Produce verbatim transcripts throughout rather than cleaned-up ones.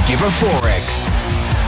give a four X.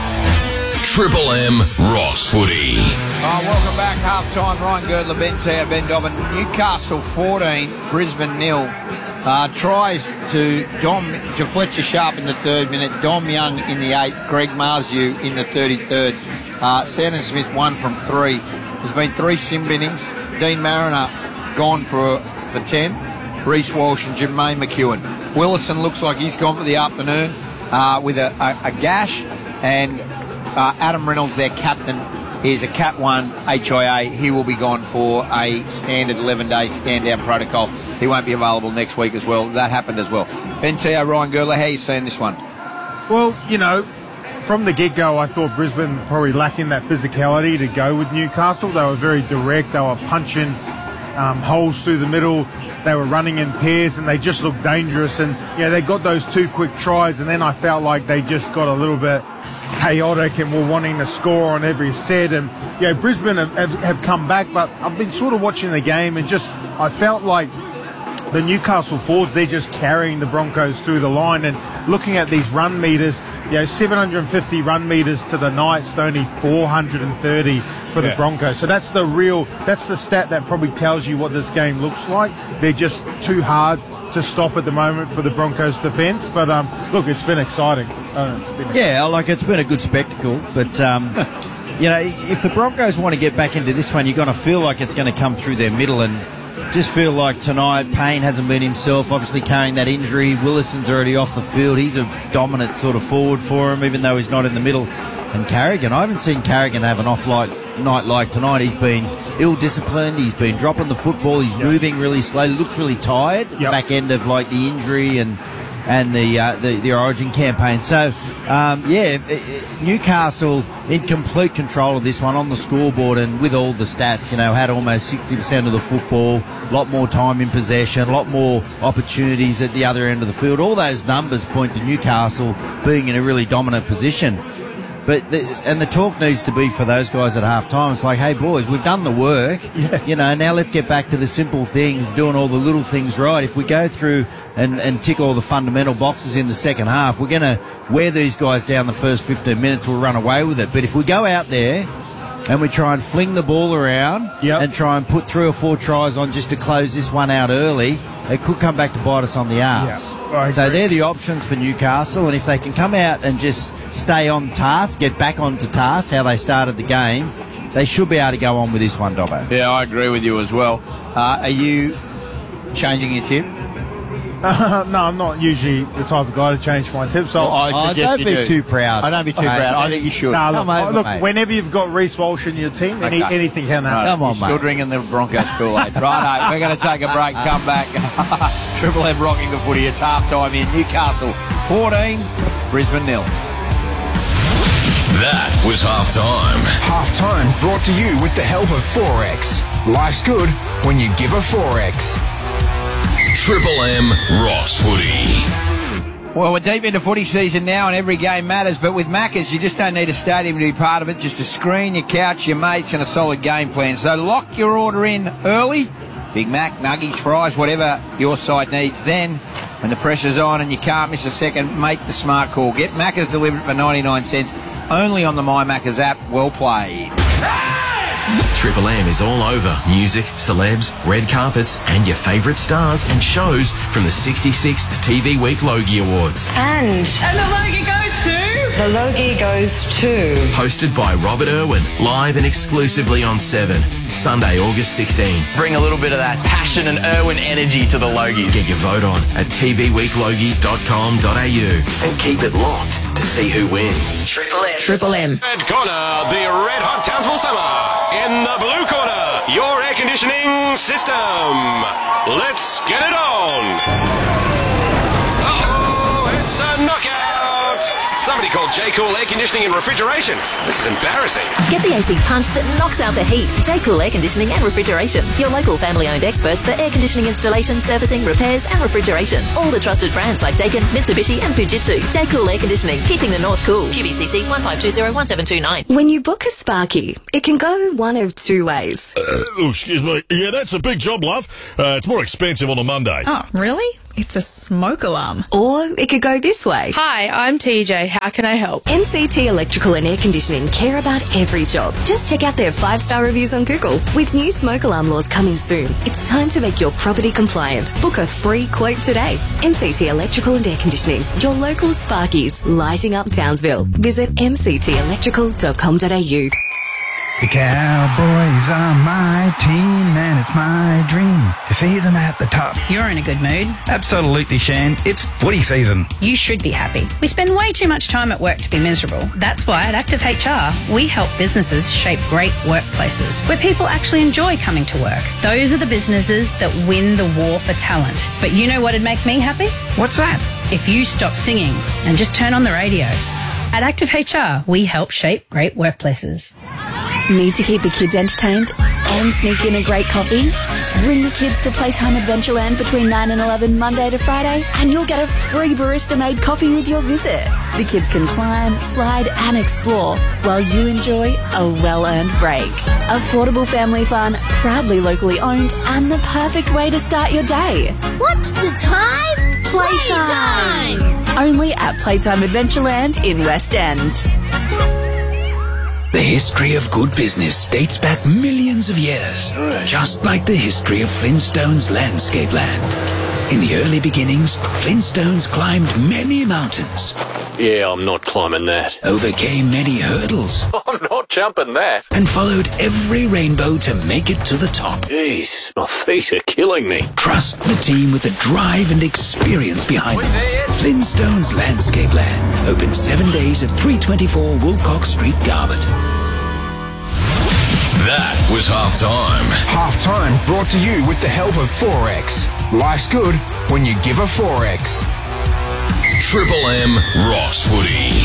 Triple M Ross Footy. Oh, welcome back. Half-time. Ryan Girdler, Ben Teo, Ben Dobbin. Newcastle fourteen, Brisbane nil. Uh, tries to Dom to Fletcher Sharp in the third minute, Dom Young in the eighth, Greg Marzu in the thirty-third. Uh, Sandon Smith one from three. There's been three sim binnings. Dean Mariner gone for for ten. Reece Walsh and Jermaine McEwen. Willison looks like he's gone for the afternoon uh, with a, a, a gash, and uh, Adam Reynolds, their captain, is a Cat one H I A. He will be gone for a standard eleven-day stand-down protocol. He won't be available next week as well. That happened as well. Ben Teo, Ryan Girdler, how are you seeing this one? Well, you know, from the get-go, I thought Brisbane probably lacking that physicality to go with Newcastle. They were very direct. They were punching um, holes through the middle. They were running in pairs, and they just looked dangerous. And, you know, they got those two quick tries, and then I felt like they just got a little bit chaotic and were wanting to score on every set. And, you know, Brisbane have, have, have come back, but I've been sort of watching the game, and just I felt like the Newcastle forwards, they're just carrying the Broncos through the line. And looking at these run meters, you know, seven hundred fifty run meters to the Knights, only four hundred thirty for the yeah. Broncos. So that's the real, that's the stat that probably tells you what this game looks like. They're just too hard to stop at the moment for the Broncos defence. But um, look, it's been exciting. Uh, it's been exciting. Yeah, like it's been a good spectacle. But um, you know, if the Broncos want to get back into this one, you're going to feel like it's going to come through their middle. And just feel like tonight Payne hasn't been himself, obviously carrying that injury. Willison's already off the field. He's a dominant sort of forward for him, even though he's not in the middle. And Carrigan, I haven't seen Carrigan have an off like, night like tonight. He's been ill-disciplined. He's been dropping the football. He's yep. moving really slowly. Looks really tired. Yep. Back end of like the injury and and the uh, the, the Origin campaign. So, um, yeah, it, it, Newcastle in complete control of this one on the scoreboard and with all the stats, you know, had almost sixty percent of the football, a lot more time in possession, a lot more opportunities at the other end of the field. All those numbers point to Newcastle being in a really dominant position. But the, and the talk needs to be for those guys at half time. It's like, hey boys, we've done the work. Yeah. You know, now let's get back to the simple things, doing all the little things right. If we go through and, and tick all the fundamental boxes in the second half, we're going to wear these guys down the first fifteen minutes. We'll run away with it. But if we go out there and we try and fling the ball around yep. and try and put three or four tries on just to close this one out early, it could come back to bite us on the arse. Yeah, so they're the options for Newcastle, and if they can come out and just stay on task, get back onto task, how they started the game, they should be able to go on with this one, Dobbo. Yeah, I agree with you as well. Uh, are you changing your tip? Uh, no, I'm not usually the type of guy to change my tips. So well, I oh, don't be do. too proud. I don't be too mate, proud. I think you should. No, look, Come over, look mate. whenever you've got Reece Walsh in your team, okay. any, anything can happen. Right. Come on, You're mate. Still drinking the Broncos Kool-Aid. Righto, we're going to take a break, come back. Triple M rocking the footy. It's half-time in Newcastle fourteen, Brisbane nil. That was half-time. Half-time brought to you with the help of four X. Life's good when you give a four X. Triple M Ross Footy. Well, we're deep into footy season now and every game matters, but with Macca's, you just don't need a stadium to be part of it, just a screen, your couch, your mates and a solid game plan. So lock your order in early. Big Mac, nuggies, fries, whatever your side needs. Then, when the pressure's on and you can't miss a second, make the smart call. Get Macca's delivered for ninety-nine cents, only on the My Macca's app. Well played. Triple M is all over music, celebs, red carpets, and your favourite stars and shows from the sixty-sixth T V Week Logie Awards. And... And the Logie goes to... The Logie goes to... Hosted by Robert Irwin, live and exclusively on Seven, Sunday, August sixteenth. Bring a little bit of that passion and Irwin energy to the Logies. Get your vote on at t v week logies dot com dot a u and keep it locked to see who wins. Triple M. Triple M. Red corner, the red hot Townsville summer. In the blue corner, your air conditioning system. Let's get it on. Uh-oh, it's a knockout. Somebody called J. Cool Air Conditioning and Refrigeration. This is embarrassing. Get the A C punch that knocks out the heat. J. Cool Air Conditioning and Refrigeration. Your local family-owned experts for air conditioning installation, servicing, repairs and refrigeration. All the trusted brands like Daikin, Mitsubishi and Fujitsu. J. Cool Air Conditioning, keeping the north cool. Q B C C one five two zero one seven two nine. When you book a Sparky, it can go one of two ways. Uh, oh, excuse me. Yeah, that's a big job, love. Uh, it's more expensive on a Monday. Oh, really? It's a smoke alarm. Or it could go this way. Hi, I'm T J. How can I help? M C T Electrical and Air Conditioning care about every job. Just check out their five-star reviews on Google. With new smoke alarm laws coming soon, it's time to make your property compliant. Book a free quote today. M C T Electrical and Air Conditioning, your local Sparkies, lighting up Townsville. Visit m c t electrical dot com dot a u. The Cowboys are my team, and it's my dream to see them at the top. You're in a good mood. Absolutely, Shan. It's footy season. You should be happy. We spend way too much time at work to be miserable. That's why at Active H R, we help businesses shape great workplaces where people actually enjoy coming to work. Those are the businesses that win the war for talent. But you know what'd make me happy? What's that? If you stop singing and just turn on the radio. At Active H R, we help shape great workplaces. Need to keep the kids entertained and sneak in a great coffee? Bring the kids to Playtime Adventureland between nine and eleven Monday to Friday and you'll get a free barista-made coffee with your visit. The kids can climb, slide and explore while you enjoy a well-earned break. Affordable family fun, proudly locally owned and the perfect way to start your day. What's the time? Playtime! Playtime! Only at Playtime Adventureland in West End. The history of good business dates back millions of years, just like the history of Flintstone's landscape land. In the early beginnings, Flintstones climbed many mountains. Yeah, I'm not climbing that. Overcame many hurdles. I'm not jumping that. And followed every rainbow to make it to the top. Jesus, my feet are killing me. Trust the team with the drive and experience behind them. Flintstones Landscape Land. Open seven days at three twenty-four Wilcox Street, Garbutt. That was halftime. Halftime brought to you with the help of Forex. Life's good when you give a Forex. Triple M Ross Footy.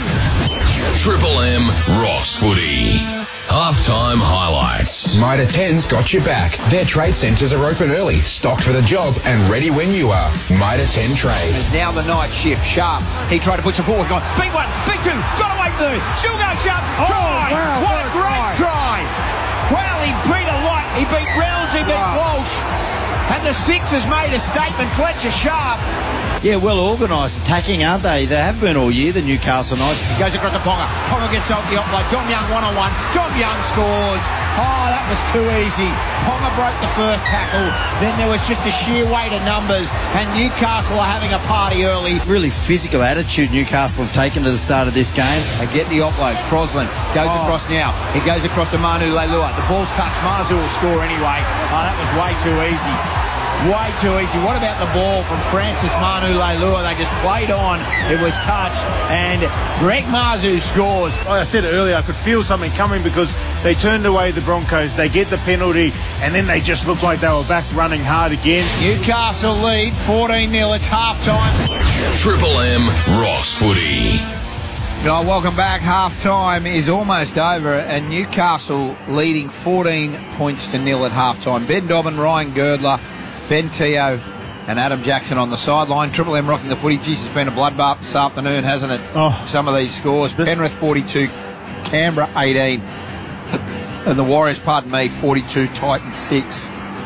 Triple M Ross Footy. Halftime highlights. Mitre ten's got your back. Their trade centres are open early, stocked for the job and ready when you are. Mitre ten Trade. It's now the night shift. Sharp. He tried to put some forward. Gone. Big one. Big two. Got away through. Still going Sharp. Oh, Try. wow, what a great try. Well, he beat a lot. He beat Reynolds. He beat wow. Walsh. And the Sixers made a statement. Fletcher Sharp. Yeah, well organised attacking, aren't they? They have been all year, the Newcastle Knights. He goes across to Ponga. Ponga gets off the offload. Dom Young one-on-one. Dom Young scores. Oh, that was too easy. Ponga broke the first tackle. Then there was just a sheer weight of numbers. And Newcastle are having a party early. Really physical attitude Newcastle have taken to the start of this game. They get the offload. Crosland goes oh. across now. He goes across to Manu Leilua. The ball's touched. Marzu will score anyway. Oh, that was way too easy. Way too easy. What about the ball from Francis Manu Leilua? They just played on. It was touched. And Greg Marzu scores. Like I said earlier, I could feel something coming because they turned away the Broncos. They get the penalty, and then they just looked like they were back running hard again. Newcastle lead fourteen nil. It's half-time. Triple M Ross Footy. Oh, welcome back. Half-time is almost over, and Newcastle leading fourteen points to nil at half-time. Ben Dobbin, Ryan Girdler, Ben Teo and Adam Jackson on the sideline. Triple M rocking the footy. Jeez, it's been a bloodbath this afternoon, hasn't it? Oh. Some of these scores. Penrith forty-two, Canberra eighteen. And the Warriors, pardon me, forty-two, Titans six.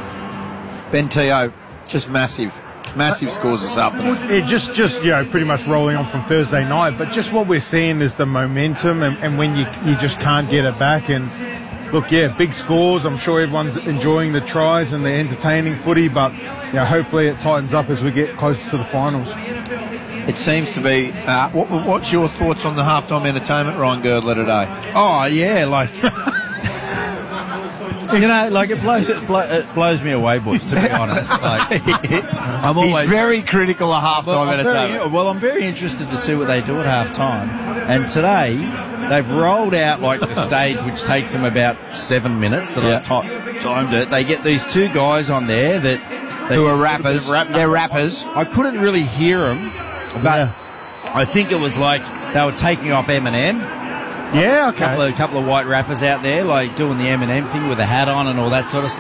Ben Teo, just massive. Massive scores this afternoon. Yeah, just, just you know, pretty much rolling on from Thursday night. But just what we're seeing is the momentum and, and when you you just can't get it back. And look, yeah, big scores. I'm sure everyone's enjoying the tries and the entertaining footy, but you know, hopefully it tightens up as we get closer to the finals. It seems to be. Uh, what, what's your thoughts on the halftime entertainment, Ryan Girdler, today? Oh, yeah, like... You know, like it blows it, blow, it blows me away, boys, to be honest. Like, I'm always He's very critical of halftime well, entertainment. Well, I'm very interested to see what they do at halftime. And today, they've rolled out like the stage, which takes them about seven minutes that yeah. I t- timed it. They get these two guys on there that who are rappers. They're rappers. I couldn't really hear them, but yeah. I think it was like they were taking off Eminem. Yeah, okay. A couple of, couple of white rappers out there, like doing the Eminem thing with a hat on and all that sort of stuff.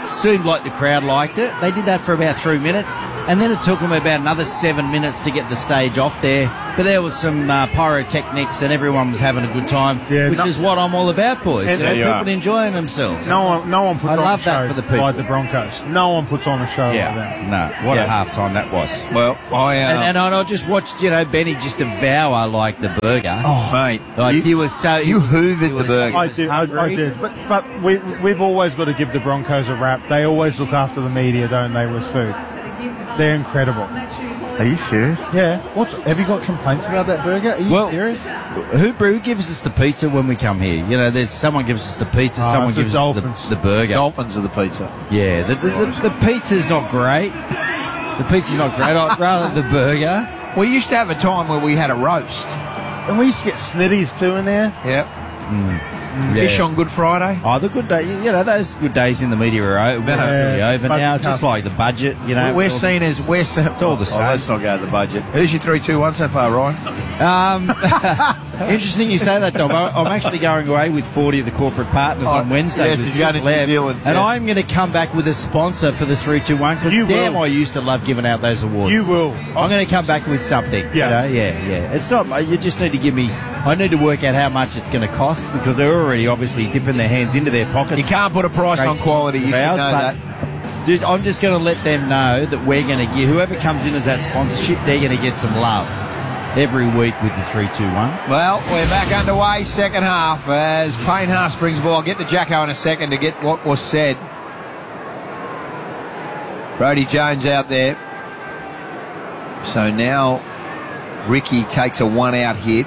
seemed like the crowd liked it. They did that for about three minutes, and then it took them about another seven minutes to get the stage off there. But there was some uh, pyrotechnics, and everyone was having a good time, Yeah, which no- is what I'm all about, boys. And- You know, Yeah, you people are. enjoying themselves. No one, no one puts I on love a that show for the people. like the Broncos. No one puts on a show like Yeah, that. no, what Yeah. a halftime that was. Well, I uh, And, and I just watched, you know, Benny just devour like the burger. Oh, mate, like you- he was so you he was- hoovered he the was- burger. I did, I, I hungry. did, but but we we've always got to give the Broncos a rap. They always look after the media, don't they, with food? They're incredible. Are you serious? Yeah. What? Have you got complaints about that burger? Are you Well, serious? Who, who gives us the pizza when we come here? You know, there's someone gives us the pizza, Oh, someone it's the gives us Dolphins. the, the burger. Dolphins are the pizza. Yeah, the, the, the, the pizza's not great. The pizza's not great. I'd rather the burger. We used to have a time where we had a roast. And we used to get snitties too in there. Yep. Yeah. Fish on Good Friday. Oh, the good day, you know, those good days in the media are over, Yeah. really over But now. tough. Just like the budget, you know. we're all- seen as we're se- It's all the Oh, same. let's not go to the budget. Who's your three, two, one so far, Ryan? Um, interesting you say that, Dom. I- I'm actually going away with forty of the corporate partners Oh, on Wednesday. yes, with he's going to Triple New M, Zealand, and yeah. I'm going to come back with a sponsor for the three two one. Because You damn, will. I used to love giving out those awards. You will. I'm going to come back with something. Yeah. you know? yeah, yeah. It's not. You just need to give me. I need to work out how much it's going to cost because they're already obviously dipping their hands into their pockets. You can't put a price Great on quality. You should of know ours, that. but Dude, I'm just going to let them know that we're going to get whoever comes in as that sponsorship, they're going to get some love every week with the three two one. Well, we're back underway, second half, as Payne Haas brings the ball. I'll get to Jacko in a second to get what was said. Brodie Jones out there. So now Ricky takes a one-out hit.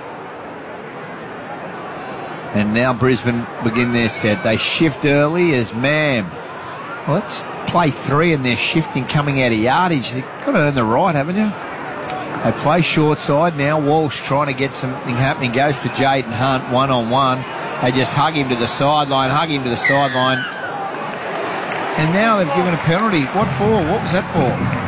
And now Brisbane begin their set. They shift early as Mam. Well, let's play three and they're shifting coming out of yardage. They've got to earn the right, haven't you? They play short side now. Walsh trying to get something happening. Goes to Jaden Hunt one on one. They just hug him to the sideline, hug him to the sideline. And now they've given a penalty. What for? What was that for?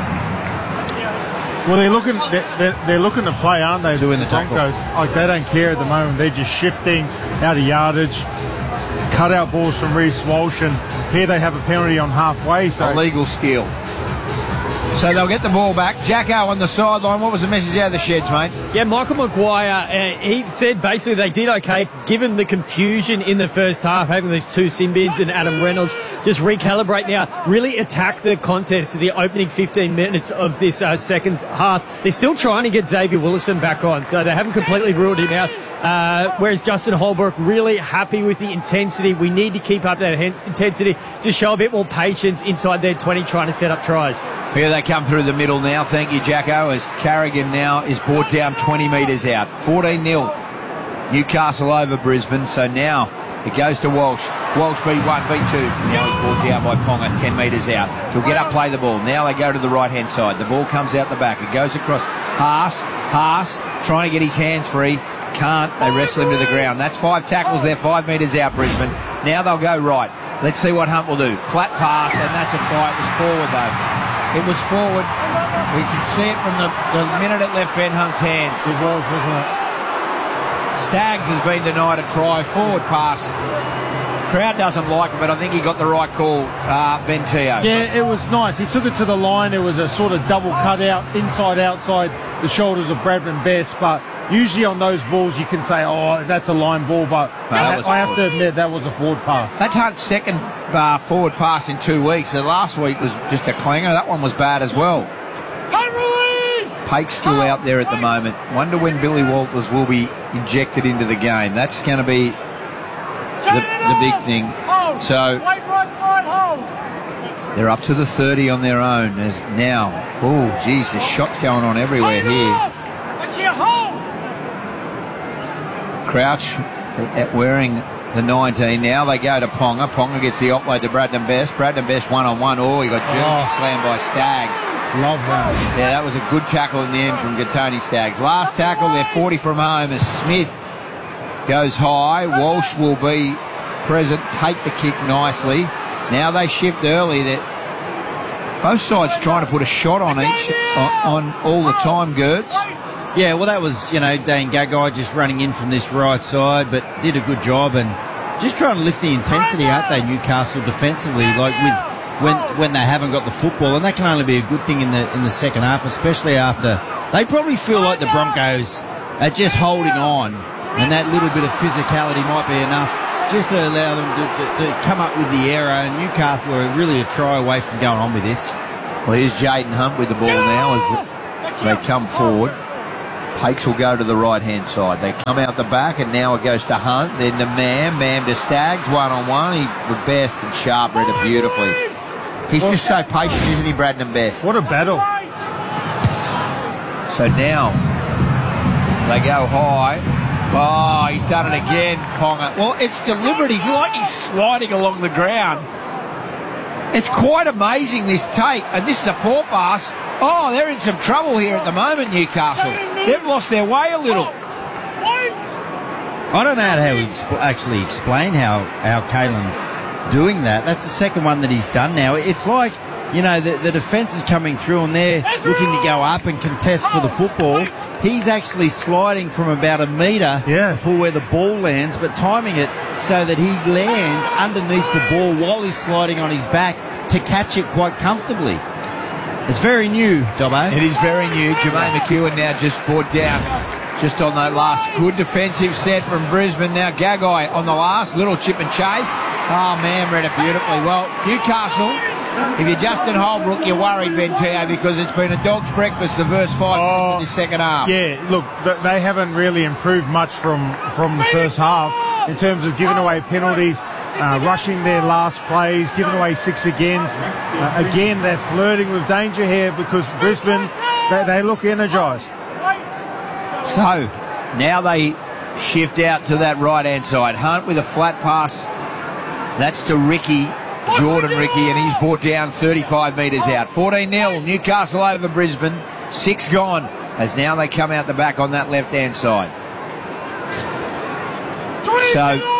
Well, they're looking. They're, they're, they're looking to play, aren't they? Doing the tackle. Broncos. Like they don't care at the moment. They're just shifting out of yardage, cut out balls from Reece Walsh, and here they have a penalty on halfway. So Illegal steal. So they'll get the ball back. Jacko on the sideline. What was the message out of the sheds, mate? Yeah, Michael Maguire, uh, he said basically they did okay given the confusion in the first half, having these two sin bins and Adam Reynolds. Just recalibrate now, really attack the contest, the opening fifteen minutes of this uh, second half. They're still trying to get Xavier Willison back on, so they haven't completely ruled him out. Uh, whereas Justin Holbrook really happy with the intensity. We need to keep up that hen- intensity to show a bit more patience inside their twenty trying to set up tries. Here they come through the middle now. Thank you, Jacko, as Carrigan now is brought down twenty metres out. fourteen nil. Newcastle over Brisbane. So now it goes to Walsh. Walsh beat one, beat two. Now he's brought down by Ponga, ten metres out. He'll get up, play the ball. Now they go to the right-hand side. The ball comes out the back. It goes across Haas. Haas trying to get his hands free. Can't. They wrestle him to the ground. That's five tackles there, five metres out, Brisbane. Now they'll go right. Let's see what Hunt will do. Flat pass, and that's a try. It was forward, though. It was forward. We can see it from the, the minute it left Ben Hunt's hands. it was, wasn't it? Staggs has been denied a try. Forward pass. Crowd doesn't like it, but I think he got the right call, uh, Ben Teo. Yeah, it was nice. He took it to the line. It was a sort of double cutout, inside, outside the shoulders of Bradman Best. But usually on those balls, you can say, oh, that's a line ball. But No, that I, was I have to forward. admit, that was a forward pass. That's Hunt's second uh, forward pass in two weeks. The last week was just a clanger. That one was bad as well. Pake's still out there at the moment. Wonder when Billy Walters will be injected into the game. That's going to be the, the big thing. So they're up to the thirty on their own as now. Oh, geez, there's shots going on everywhere here. Crouch at wearing the nineteen. Now they go to Ponga. Ponga gets the offload to Bradman Best. Bradman Best one-on-one. Oh, he got jerked, slammed by Staggs. Love that. Yeah, that was a good tackle in the end from Gatoni Staggs. Last tackle, they're forty from home as Smith goes high. Walsh will be present, take the kick nicely. Now they shift early. They're both sides trying to put a shot on each, on, on all the time, Gertz. Yeah, well, that was, you know, Dane Gagai just running in from this right side, but did a good job and just trying to lift the intensity, aren't they, Newcastle defensively, like with when when they haven't got the football, and that can only be a good thing in the in the second half, especially after they probably feel like the Broncos are just holding on, and that little bit of physicality might be enough just to allow them to, to, to come up with the error. And Newcastle are really a try away from going on with this. Well, here's Jaden Hunt with the ball now as they come forward. Hakes will go to the right-hand side. They come out the back, and now it goes to Hunt. Then to Mam. Mam to Staggs, one-on-one. He, the Best and Sharp read it beautifully. He's just so patient, isn't he, Braden Best? What a battle. So now they go high. Oh, he's done it again, Ponga. Well, it's deliberate. He's like he's sliding along the ground. It's quite amazing, this take. And this is a poor pass. Oh, they're in some trouble here at the moment, Newcastle. They've lost their way a little. I don't know how to exp- actually explain how, how Kalen's doing that. That's the second one that he's done now. It's like, you know, the, the defence is coming through and they're looking to go up and contest for the football. He's actually sliding from about a metre yeah. before where the ball lands, but timing it so that he lands underneath the ball while he's sliding on his back to catch it quite comfortably. It's very new, Dobbo. It is very new. Jermaine McEwen now just brought down just on that last good defensive set from Brisbane. Now Gagai on the last little chip and chase. Oh, man, read it beautifully. Well, Newcastle, if you're Justin Holbrook, you're worried, Ben Teo, because it's been a dog's breakfast the first five oh, minutes of the second half. Yeah, look, they haven't really improved much from, from the first half in terms of giving away penalties. Uh, rushing their last plays, giving away six agains. Uh, again, they're flirting with danger here because Brisbane, they, they look energised. So, now they shift out to that right-hand side. Hunt with a flat pass. That's to Ricky, Jordan Ricky, and he's brought down thirty-five metres out. fourteen nil, Newcastle over Brisbane. Six gone, as now they come out the back on that left-hand side. So,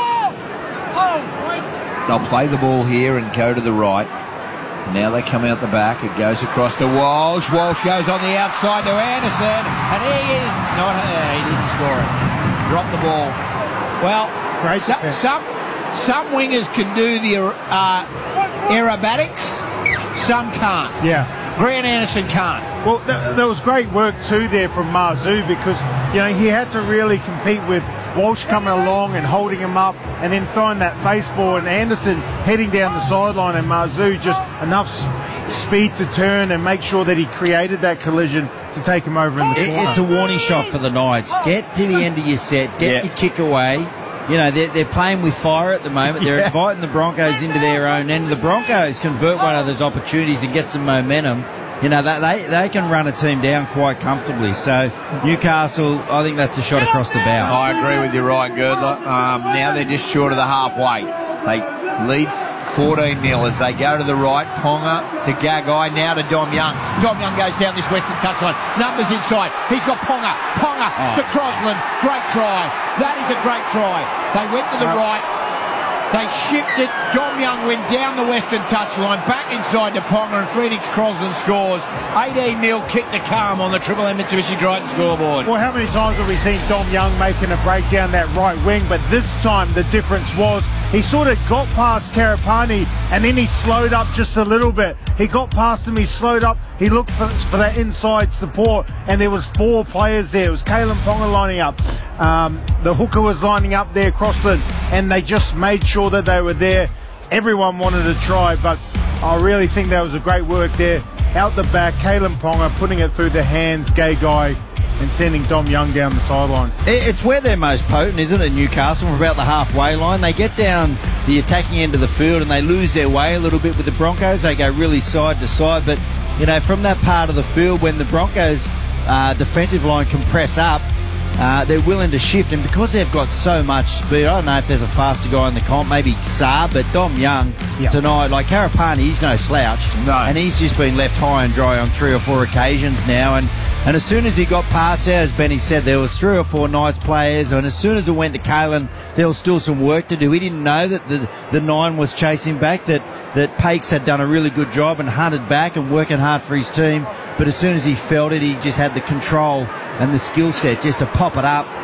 they'll play the ball here and go to the right. Now they come out the back. It goes across to Walsh. Walsh goes on the outside to Anderson. And he is not... Uh, he didn't score it. Dropped the ball. Well, Great so, some some wingers can do the uh, aerobatics. Some can't. Yeah. Grant Anderson can't. Well, th- there was great work too there from Marzou because, you know, he had to really compete with Walsh coming along and holding him up and then throwing that face ball, and Anderson heading down the sideline, and Marzou just enough s- speed to turn and make sure that he created that collision to take him over in the it, corner. It's a warning shot for the Knights. Get to the end of your set. Get yeah. your kick away. You know, they're, they're playing with fire at the moment. They're yeah. inviting the Broncos into their own end. The Broncos convert one of those opportunities and get some momentum. You know, they, they can run a team down quite comfortably. So, Newcastle, I think that's a shot across the bow. I agree with you, Ryan Girdler. Um, now they're just short of the halfway. They lead fourteen nil as they go to the right. Ponga to Gagai, now to Dom Young. Dom Young goes down this western touchline. Numbers inside. He's got Ponga. Ponga oh. to Crosland. Great try. That is a great try. They went to the right. They shifted. Dom Young went down the western touchline, back inside to Ponga, and Phoenix Crosland scores. eighteen nil, kick to calm on the Triple M Mitsubishi Triton scoreboard. Well, how many times have we seen Dom Young making a break down that right wing? But this time the difference was he sort of got past Karapani and then he slowed up just a little bit. He got past him, he slowed up, he looked for, for that inside support, and there was four players there. It was Kalen Ponga lining up. Um, the hooker was lining up there, Crossland, and they just made sure that they were there. Everyone wanted to try, but I really think that was a great work there. Out the back, Kalen Ponga putting it through the hands, Gagai, and sending Dom Young down the sideline. It's where they're most potent, isn't it, Newcastle, from about the halfway line. They get down the attacking end of the field and they lose their way a little bit with the Broncos. They go really side to side, but, you know, from that part of the field when the Broncos uh, defensive line can press up, Uh, they're willing to shift, and because they've got so much speed, I don't know if there's a faster guy in the comp, maybe Saab, but Dom Young yep. tonight, like Karapani, he's no slouch, no. and he's just been left high and dry on three or four occasions now, and, and as soon as he got past there, as Benny said, there was three or four Knights players, and as soon as it went to Kalen, there was still some work to do. He didn't know that the, the nine was chasing back, that, that Pakes had done a really good job and hunted back and working hard for his team, but as soon as he felt it, he just had the control and the skill set just to pop it up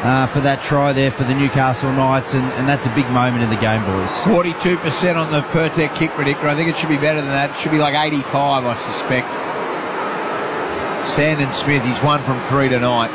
uh, for that try there for the Newcastle Knights, and, and that's a big moment in the game, boys. forty-two percent on the Pertec kick predictor. I think it should be better than that. It should be like eighty-five, I suspect. Sandon Smith, he's one from three tonight.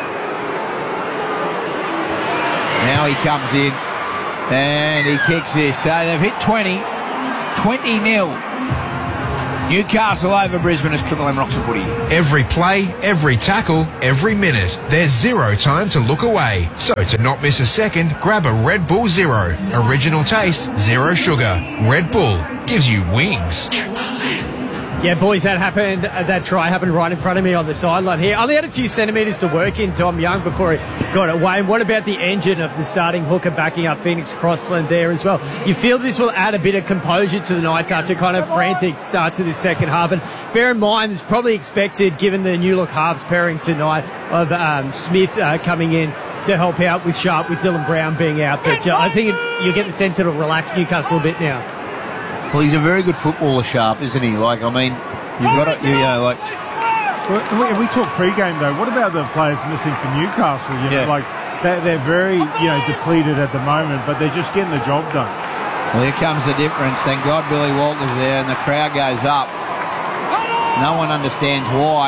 Now he comes in and he kicks this. So they've hit twenty. twenty nil. Newcastle over Brisbane as Triple M rocks the footy. Every play, every tackle, every minute. There's zero time to look away. So to not miss a second, grab a Red Bull Zero. Original taste, zero sugar. Red Bull gives you wings. Yeah, boys, that happened. Uh, that try happened right in front of me on the sideline here. Only had a few centimetres to work in, Dom Young, before he got it away. And what about the engine of the starting hooker backing up Phoenix Crossland there as well? You feel this will add a bit of composure to the Knights after kind of frantic start to the second half. And bear in mind, it's probably expected, given the new look halves pairing tonight of um, Smith uh, coming in to help out with Sharp, with Dylan Brown being out. But uh, I think it, you get the sense it'll relax Newcastle a bit now. Well, he's a very good footballer, Sharp, isn't he? Like, I mean, you've got to, you know, like... Well, we, we talk pre-game, though. What about the players missing for Newcastle? You know, Yeah. like, they're, they're very, you know, depleted at the moment, but they're just getting the job done. Well, here comes the difference. Thank God Billy Walters there, and the crowd goes up. No one understands why.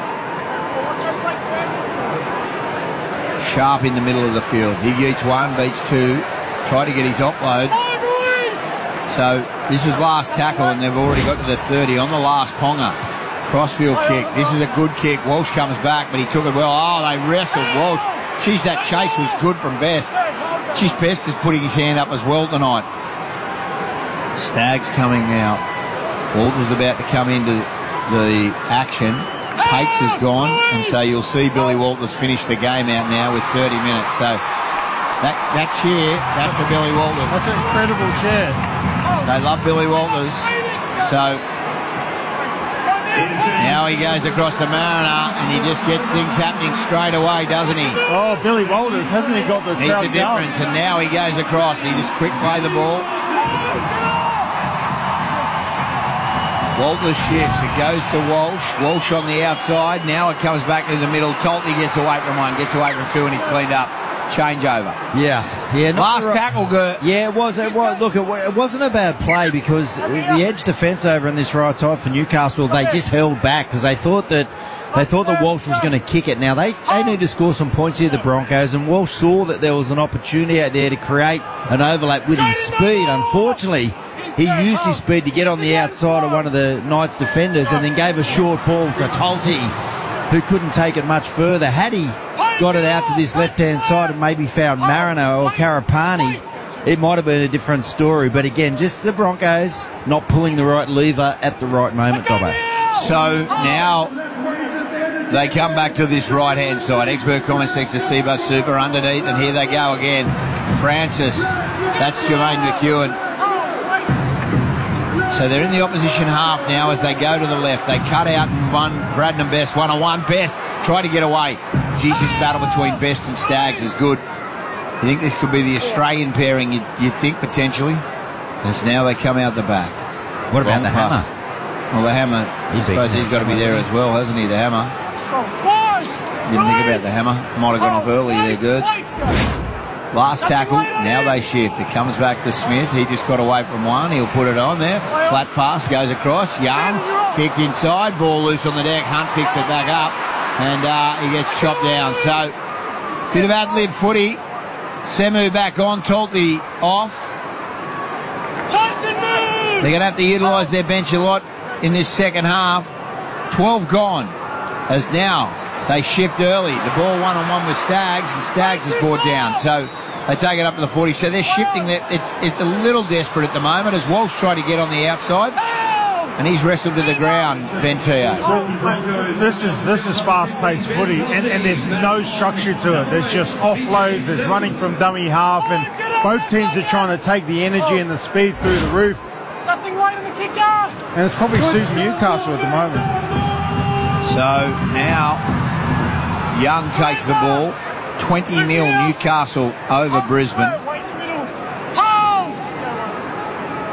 Sharp in the middle of the field. He eats one, beats two. Try to get his offload. So this is last tackle, and they've already got to the thirty on the last Ponga. Crossfield kick. This is a good kick. Walsh comes back, but he took it well. Oh, they wrestled Walsh. Geez, that chase was good from Best. Geez, Best is putting his hand up as well tonight. Staggs coming now. Walters about to come into the action. Pates is gone, and so you'll see Billy Walters finish the game out now with thirty minutes. So that, that cheer, that's for Billy Walters. That's an incredible cheer. They love Billy Walters. So now he goes across to Mariner, and he just gets things happening straight away, doesn't he? Oh, Billy Walters, hasn't he got the He's crowd the difference, going? and now he goes across. He just quick play the ball. Walters shifts. It goes to Walsh. Walsh on the outside. Now it comes back to the middle. Tolty gets away from one, gets away from two, and he's cleaned up. Changeover. Yeah, yeah. not Last the right- tackle, Gert. Yeah, it was. It was. Look, it, wa- it wasn't a bad play because the edge defence over on this right side for Newcastle, they just held back because they thought that they thought that Walsh was going to kick it. Now they they need to score some points here, the Broncos, and Walsh saw that there was an opportunity out there to create an overlap with his speed. Unfortunately, he used his speed to get on the outside of one of the Knights defenders and then gave a short ball to Tolty, who couldn't take it much further. Had he got it out to this left-hand side and maybe found Mariner or Karapani, it might have been a different story. But again, just the Broncos not pulling the right lever at the right moment, Dobbo. So now they come back to this right-hand side. Expert comment seeks to Seabus Super underneath, and here they go again. Francis, that's Jermaine McEwen. So they're in the opposition half now as they go to the left. They cut out and one, Braden and Best, one-on-one. Best, try to get away. Geez, this battle between Best and Staggs is good. You think this could be the Australian pairing, you'd, you'd think, potentially? As now they come out the back. What about Wrong the pass. hammer? Well, the hammer, I suppose he's got to be there as well, hasn't he, the hammer? Didn't think about the hammer. Might have gone off early there, Gertz. Last tackle, now they shift. It comes back to Smith. He just got away from one. He'll put it on there. Flat pass, goes across. Young, kicked inside. Ball loose on the deck. Hunt picks it back up. And uh, he gets chopped down. So, bit of ad-lib footy. Semu back on. Tolty off. They're going to have to utilise their bench a lot in this second half. twelve gone. As now they shift early. The ball one-on-one with Staggs, and Staggs is brought down. So they take it up to the forty. So they're shifting. That it's it's a little desperate at the moment as Walsh tried to get on the outside, and he's wrestled to the ground, Bentio. This is this is fast-paced footy, and, and there's no structure to it. There's just offloads. There's running from dummy half, and both teams are trying to take the energy and the speed through the roof. Nothing wide on the kicker. And it's probably suiting Newcastle at the moment. So now Young takes the ball. twenty nil Newcastle over Brisbane.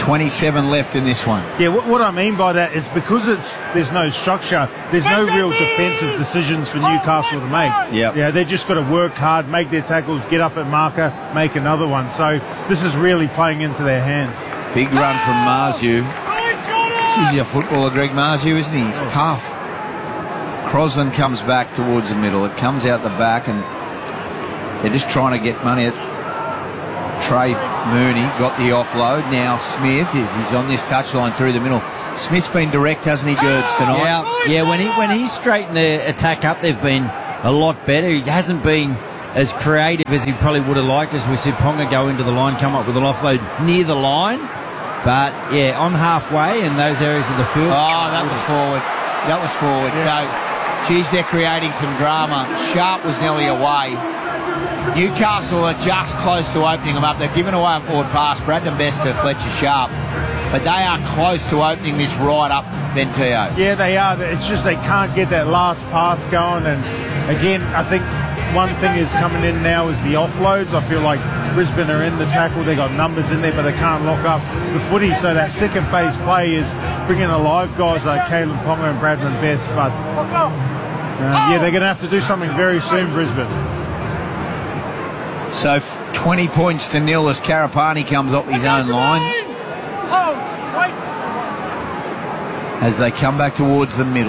twenty-seven left in this one. Yeah, what, what I mean by that is because it's there's no structure, there's no real defensive decisions for Newcastle to make. Yep. Yeah, they just got to work hard, make their tackles, get up at marker, make another one. So this is really playing into their hands. Big run from Marzu. He's a footballer, Greg Marzu, isn't he? He's oh. tough. Crosland comes back towards the middle. It comes out the back, and they're just trying to get money. Trey Mooney got the offload. Now Smith is he's on this touchline through the middle. Smith's been direct, hasn't he, Gerds, tonight? Yeah, yeah. When he when he's straightened their attack up, they've been a lot better. He hasn't been as creative as he probably would have liked. As we said, Ponga go into the line, come up with an offload near the line. But yeah, on halfway in those areas of the field. Oh, that was forward. That was forward. Yeah. So, geez, they're creating some drama. Sharp was nearly away. Newcastle are just close to opening them up. They've given away a forward pass, Bradman Best to Fletcher Sharp, but they are close to opening this right up, Bentio. Yeah, they are. It's just they can't get that last pass going. And again, I think one thing is coming in now is the offloads. I feel like Brisbane are in the tackle. They got numbers in there, but they can't lock up the footy. So that second phase play is bringing alive guys like Caleb Ponga and Bradman Best. But uh, yeah, they're going to have to do something very soon, Brisbane. So twenty points to nil as Karapani comes up his own line. As they come back towards the middle.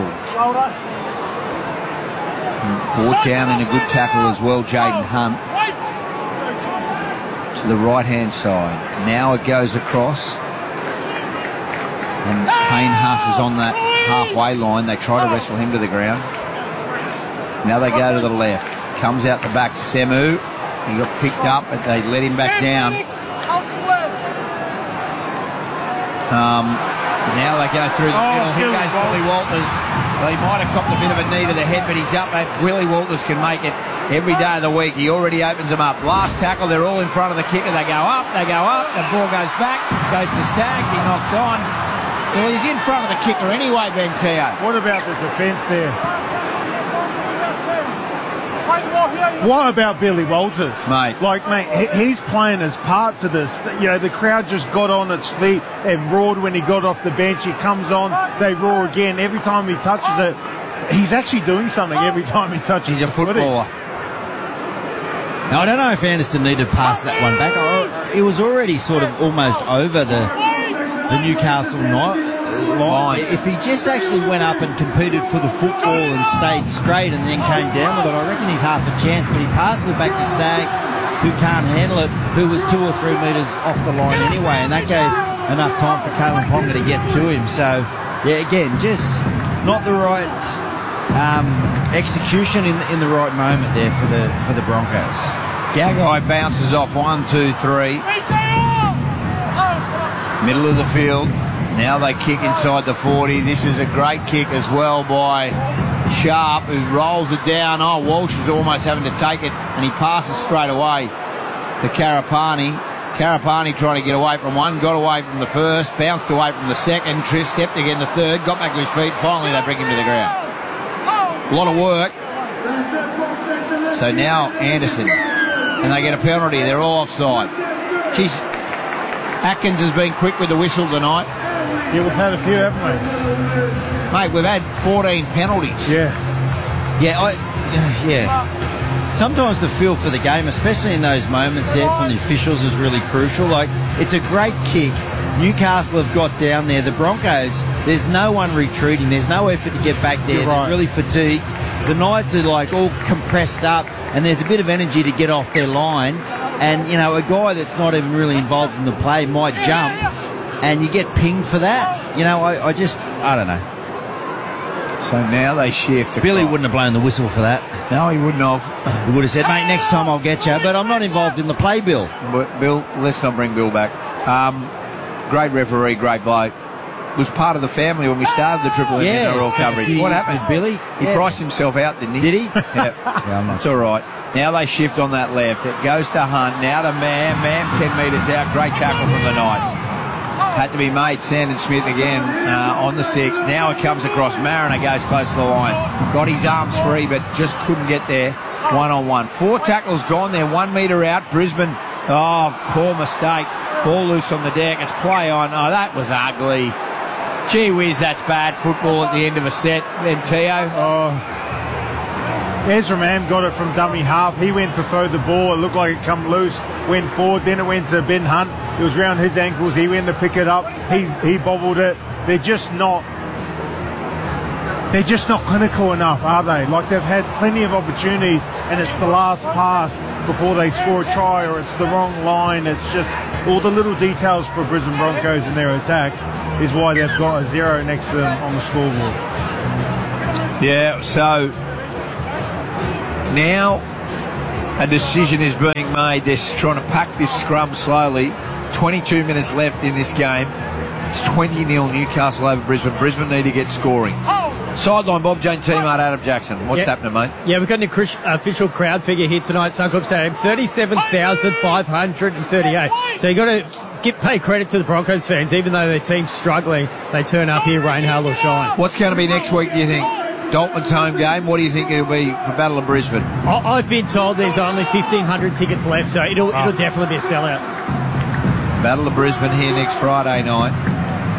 Brought down in a good tackle as well, Jaden Hunt. To the right-hand side. Now it goes across. And Payne Huss is on that halfway line. They try to wrestle him to the ground. Now they go to the left. Comes out the back to Semu. He got picked up, but they let him back down. Um, now they go through the middle. Here goes Willie Walters. Well, he might have copped a bit of a knee to the head, but he's up. Willie Walters can make it every day of the week. He already opens them up. Last tackle, they're all in front of the kicker. They go up, they go up. The ball goes back, goes to Staggs. He knocks on. Well, he's in front of the kicker anyway, Ben Teo. What about the defence there? What about Billy Walters? Mate. Like, mate, he's playing as parts of this. You know, the crowd just got on its feet and roared when he got off the bench. He comes on, they roar again. Every time he touches it, he's actually doing something every time he touches it. He's a footballer. Now, I don't know if Anderson needed to pass that one back. It was already sort of almost over the, the Newcastle night. Line. If he just actually went up and competed for the football and stayed straight and then came down with it, I reckon he's half a chance. But he passes it back to Staggs, who can't handle it, who was two or three metres off the line anyway, and that gave enough time for Kalen Ponga to get to him. So, yeah, again, just not the right um, execution in the, in the right moment there for the for the Broncos. Gagai bounces off one, two, three. Middle of the field. Now they kick inside the forty. This is a great kick as well by Sharp, who rolls it down. Oh, Walsh is almost having to take it, and he passes straight away to Karapani. Karapani trying to get away from one, got away from the first, bounced away from the second, Trish stepped again the third, got back to his feet. Finally, they bring him to the ground. A lot of work. So now Anderson, and they get a penalty. They're all offside. Jeez, Atkins has been quick with the whistle tonight. Yeah, we've had a few, haven't we? Mate, we've had fourteen penalties. Yeah. Yeah, I, yeah. Sometimes the feel for the game, especially in those moments there from the officials, is really crucial. Like, it's a great kick. Newcastle have got down there. The Broncos, there's no one retreating. There's no effort to get back there. You're right. They're really fatigued. The Knights are, like, all compressed up, and there's a bit of energy to get off their line. And, you know, a guy that's not even really involved in the play might jump, and you get pinged for that. You know, I, I just, I don't know. So now they shift. Billy wouldn't have blown the whistle for that. No, he wouldn't have. He would have said, mate, next time I'll get you. But I'm not involved in the play, Bill. But Bill, let's not bring Bill back. Um, great referee, great bloke. Was part of the family when we started the Triple M yeah, N R L coverage. He, what happened? Billy? He yeah. priced himself out, didn't he? Did he? Yeah. yeah I'm not it's all right. Now they shift on that left. It goes to Hunt. Now to Mam. Mam ten metres out. Great tackle from the Knights. Had to be made. Sandon Smith again uh, on the six. Now it comes across. Mariner goes close to the line. Got his arms free, but just couldn't get there one on one. Four tackles gone there. One metre out. Brisbane. Oh, poor mistake. Ball loose on the deck. It's play on. Oh, that was ugly. Gee whiz, that's bad football at the end of a set. Then Teo. Oh. Ezra Mam got it from dummy half. He went to throw the ball. It looked like it come loose. Went forward. Then it went to Ben Hunt. It was round his ankles. He went to pick it up. He he bobbled it. They're just not. They're just not clinical enough, are they? Like, they've had plenty of opportunities, and it's the last pass before they score a try, or it's the wrong line. It's just all the little details for Brisbane Broncos in their attack is why they've got a zero next to them on the scoreboard. Yeah, so now a decision is being made. They're trying to pack this scrum slowly. twenty-two minutes left in this game. It's twenty nil Newcastle over Brisbane. Brisbane need to get scoring. Sideline, Bob Jane Teamart, Adam Jackson. What's yeah. happening, mate? Yeah, we've got an official crowd figure here tonight at Suncorp Stadium, thirty-seven thousand five hundred thirty-eight. So you've got to give, pay credit to the Broncos fans. Even though their team's struggling, they turn up here, rain, hail or shine. What's going to be next week, do you think? Dolphins home game. What do you think it'll be for Battle of Brisbane? I- I've been told there's only fifteen hundred tickets left, so it'll, oh. it'll definitely be a sellout. Battle of Brisbane here next Friday night.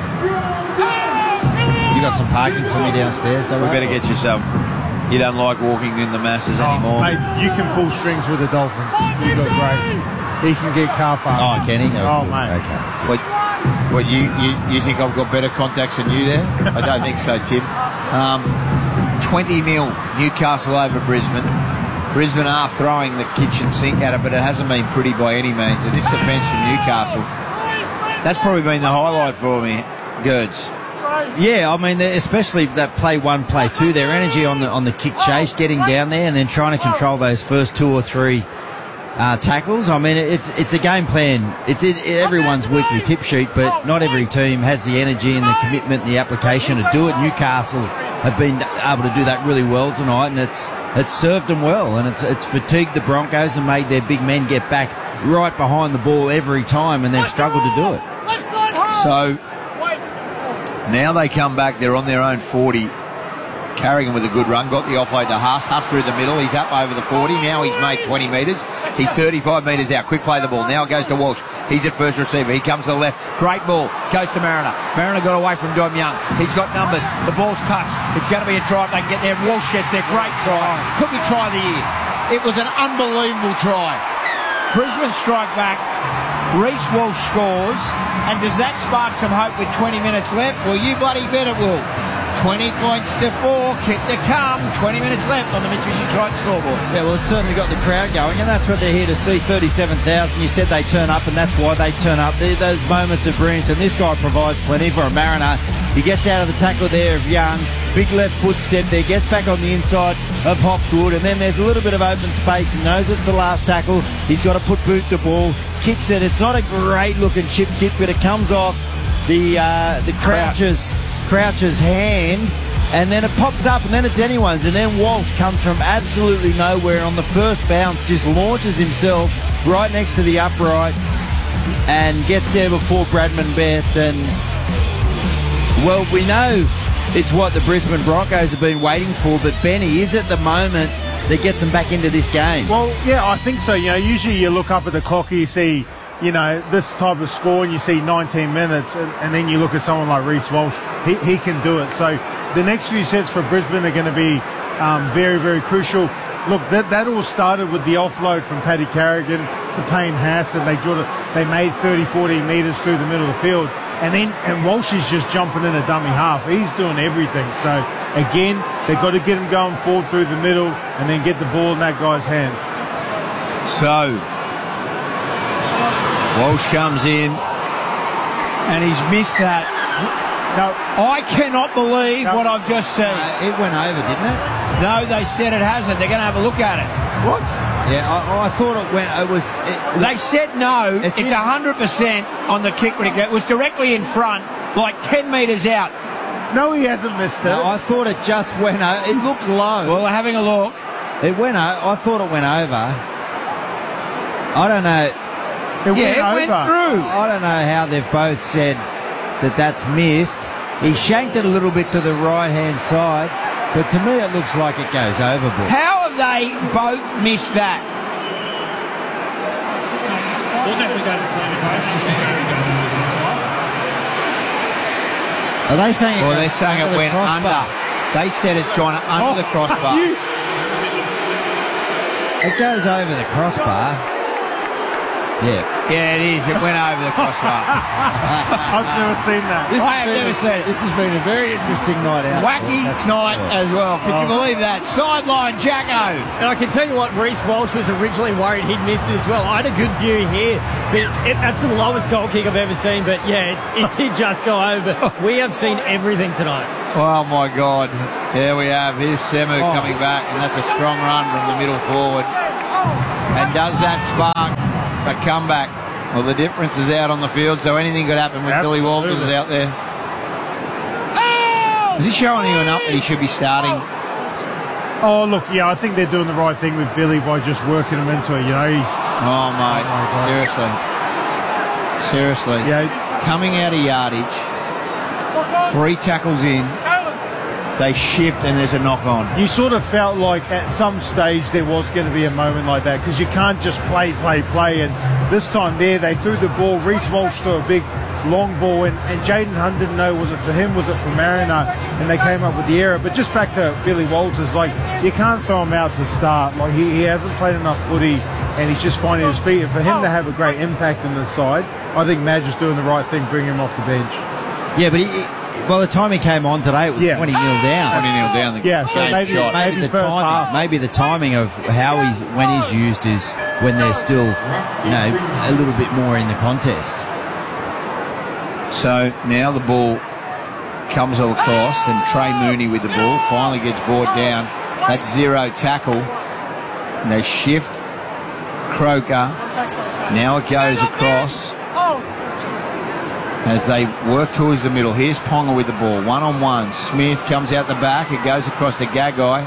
You got some parking for me downstairs, don't we? Better get you some. You don't like walking in the masses oh, anymore. Mate, you can pull strings with the Dolphins. You look great. He can get car park. Oh, can he? Oh, oh mate. Okay. What, what you, you, you think I've got better contacts than you there? I don't think so, Tim. Um, twenty nil Newcastle over Brisbane. Brisbane are throwing the kitchen sink at it, but it hasn't been pretty by any means. And this defence from Newcastle, that's probably been the highlight for me, Gerds. Yeah, I mean, especially that play one, play two, their energy on the on the kick chase, getting down there and then trying to control those first two or three uh, tackles. I mean, it's it's a game plan. It's it, everyone's weekly tip sheet, but not every team has the energy and the commitment and the application to do it. Newcastle have been able to do that really well tonight, and it's it's served them well, and it's it's fatigued the Broncos and made their big men get back right behind the ball every time, and they've struggled to do it. So now they come back, they're on their own forty. Carrigan with a good run, got the offload to Huss. Huss through the middle, he's up over the forty. Now he's made twenty metres. He's thirty-five metres out. Quick play the ball. Now it goes to Walsh. He's at first receiver. He comes to the left. Great ball. Goes to Mariner. Mariner got away from Dom Young. He's got numbers. The ball's touched. It's going to be a try if they can get there. Walsh gets there. Great try. Could be try of the year. It was an unbelievable try. Brisbane strike back. Reece Walsh scores. And does that spark some hope with twenty minutes left? Well, you bloody bet it will. twenty points to four, kick to come. twenty minutes left on the Mitsubishi Triton scoreboard. Yeah, well, it's certainly got the crowd going, and that's what they're here to see. thirty-seven thousand. You said they turn up, and that's why they turn up. They're those moments of brilliance, and this guy provides plenty for a Mariner. He gets out of the tackle there of Young. Big left foot step there, gets back on the inside of Hopgood, and then there's a little bit of open space. He knows it's the last tackle. He's got to put boot to ball, kicks it. It's not a great-looking chip kick, but it comes off the uh, the Crouch's, Crouch's hand, and then it pops up, and then it's anyone's. And then Walsh comes from absolutely nowhere on the first bounce, just launches himself right next to the upright and gets there before Bradman Best. And, well, we know it's what the Brisbane Broncos have been waiting for, but Benny, is it the moment that gets them back into this game? Well, yeah, I think so. You know, usually you look up at the clock and you see, you know, this type of score and you see nineteen minutes, and, and then you look at someone like Reece Walsh. He, he can do it. So the next few sets for Brisbane are going to be um, very, very crucial. Look, that, that all started with the offload from Paddy Carrigan to Payne Haas, and they, drew it, they made thirty, forty metres through the middle of the field. And then and Walsh is just jumping in a dummy half. He's doing everything. So, again, they've got to get him going forward through the middle and then get the ball in that guy's hands. So, Walsh comes in and he's missed that. No, I cannot believe no. what I've just seen. Uh, it went over, didn't it? No, they said it hasn't. They're going to have a look at it. What? Yeah, I, I thought it went. It was. It, they said no. It's, it's one hundred percent on the kick prediction. It was directly in front, like ten metres out. No, he hasn't missed it. No, I thought it just went over. It looked low. Well, having a look. It went over. I thought it went over. I don't know. It yeah, went it over. went through. I don't know how they've both said that that's missed. He shanked it a little bit to the right-hand side, but to me it looks like it goes overboard. How have they both missed that? We'll definitely go to the corner, guys. Just confirm you guys are moving this way. Are they saying? Well, they're saying it went under. They said it's gone under Oh, the crossbar. you- It goes over the crossbar. Yeah. Yeah, it is. It went over the crossbar. I've never seen that. This I has have been never a- seen it. This has been a very interesting night out. Wacky night as well. Can you believe that? Sideline Jacko. And I can tell you what, Reece Walsh was originally worried he'd missed it as well. I had a good view here, but it, that's the lowest goal kick I've ever seen. But yeah, it, it did just go over. We have seen everything tonight. Oh, my God. There we have. Here's Semu Oh. coming back, and that's a strong run from the middle forward. And does that spark a comeback? Well, the difference is out on the field, so anything could happen with Billy Walters out there. Is he showing you enough that he should be starting? Oh, look, yeah, I think they're doing the right thing with Billy by just working him into it, you know. He's, Oh, mate. Oh, Seriously. Seriously. Yeah. Coming out of yardage, three tackles in, they shift and there's a knock on. You sort of felt like at some stage there was going to be a moment like that because you can't just play, play, play. And this time there, they threw the ball. Reece Walsh threw a big long ball, and, and Jaden Hunt didn't know was it for him, was it for Mariner, and they came up with the error. But just back to Billy Walters, like you can't throw him out to start. Like he, he hasn't played enough footy, and he's just finding his feet. And for him to have a great impact on the side, I think Madge is doing the right thing, bringing him off the bench. Yeah, but he, he- by the time he came on today, it was Yeah. twenty nil down. twenty nil down. The Yeah, so game maybe- shot. Maybe, Maybe the first timing, half. maybe the timing of how he's when he's used is when they're still, you know, a little bit more in the contest. So now the ball comes across, and Trey Mooney with the ball finally gets brought down. That's zero tackle. And they shift Croker. Now it goes across as they work towards the middle. Here's Ponga with the ball, one on one. Smith comes out the back. It goes across to Gagai.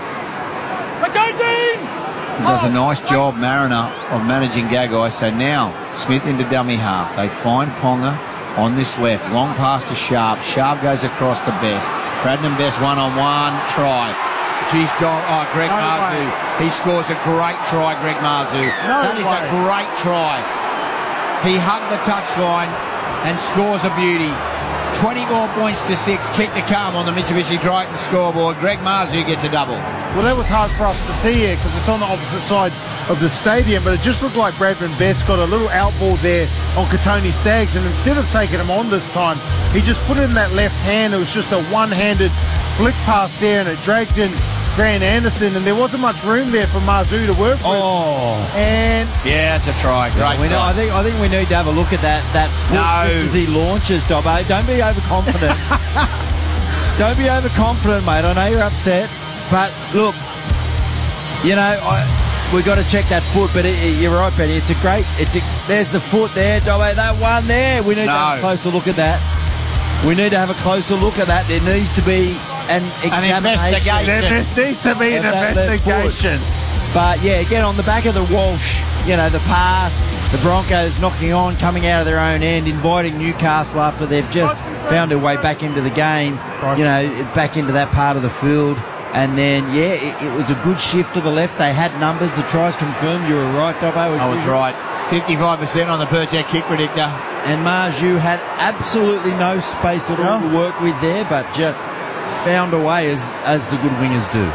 He does a nice job, Mariner, of managing Gagai. So now Smith into dummy half. They find Ponga on this left. Long pass to Sharp. Sharp goes across to Best. Bradman Best one on one. Try. Geez, God, oh, Greg No Marzu. He scores a great try, Greg Marzu. No that is way. a great try. He hugged the touchline and scores a beauty. twenty more points to six. Kick to come on the Mitsubishi Triton scoreboard. Greg Marzu gets a double. Well, that was hard for us to see here because it's on the opposite side of the stadium, but it just looked like Bradman Best got a little outball there on Katoni Staggs, and instead of taking him on this time, he just put it in that left hand. It was just a one-handed flick pass there, and it dragged in Grant Anderson, and there wasn't much room there for Marzu to work with. Oh, and Yeah, it's a try. Great we know, try. I think I think we need to have a look at that that foot No. just as he launches, Dobbo. Don't be overconfident. Don't be overconfident, mate. I know you're upset, but look, you know I, we got to check that foot. But it, it, you're right, Benny. It's a great. It's a, there's the foot there, Dobbo. That one there. We need to have a No. closer look at that. We need to have a closer look at that. There needs to be an examination. investigation. there needs to be an Of that left investigation. But yeah, again on the back of the Walsh, you know, the pass, the Broncos knocking on, coming out of their own end, inviting Newcastle after they've just found their way back into the game, you know, back into that part of the field. And then, yeah, it, it was a good shift to the left. They had numbers. The tries confirmed. You were right, Dobbo. I was right. fifty-five percent on the Pertec kick predictor. And Marju had absolutely no space at all to work with there, but just found a way as, as the good wingers do.